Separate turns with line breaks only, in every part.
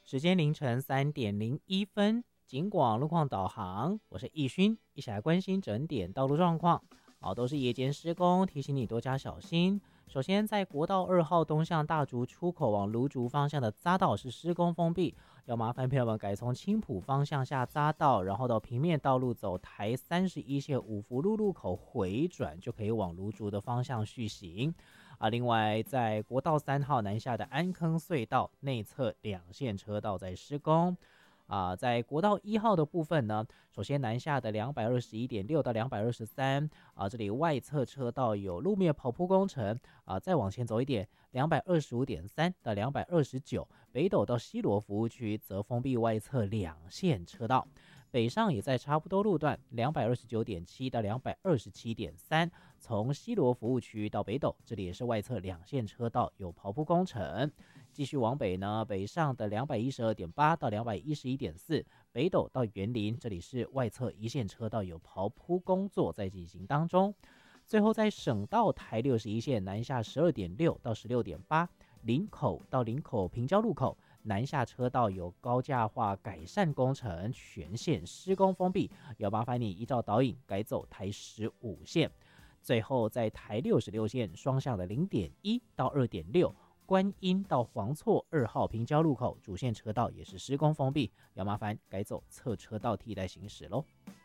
时间凌晨3:01，警广路况导航，我是易勋，一起来关心整点道路状况。都是夜间施工，提醒你多加小心。首先，在国道2号东向大竹出口往芦竹方向的匝道是施工封闭，要麻烦朋友们改从青埔方向下匝道，然后到平面道路走台31线五福路路口回转，就可以往芦竹的方向续行。另外，在国道3号南下的安坑隧道内侧2线车道在施工。在国道1号的部分呢，首先南下的221.6到223这里外侧车道有路面刨铺工程再往前走一点225.3到229，北斗到西螺服务区则封闭外侧2线车道。北上也在差不多路段229.7到227.3，从西螺服务区到北斗，这里也是外侧2线车道有刨铺工程。继续往北呢，北上的212.8到211.4，北斗到园林，这里是外侧1线车道有刨铺工作在进行当中。最后在省道台61线南下12.6到16.8，林口到林口平交路口南下车道有高架化改善工程，全线施工封闭，要麻烦你依照导引改走台15线。最后在台66线双向的0.1到2.6，观音到黄厝2号平交路口主线车道也是施工封闭，要麻烦改走侧车道替代行驶咯。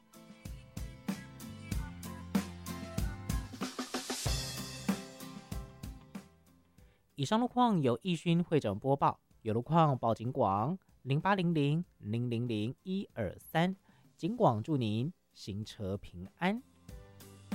以上路况由易勋会诊播报，有路况报警广0800000123，警广祝您行车平安。